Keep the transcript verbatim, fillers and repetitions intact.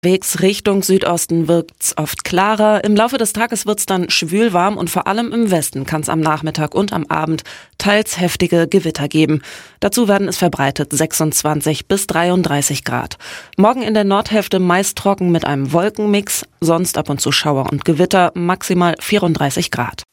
Wegs Richtung Südosten wird's oft klarer. Im Laufe des Tages wird's dann schwül warm und vor allem im Westen kann es am Nachmittag und am Abend teils heftige Gewitter geben. Dazu werden es verbreitet sechsundzwanzig bis dreiunddreißig Grad. Morgen in der Nordhälfte meist trocken mit einem Wolkenmix, sonst ab und zu Schauer und Gewitter, maximal vierunddreißig Grad.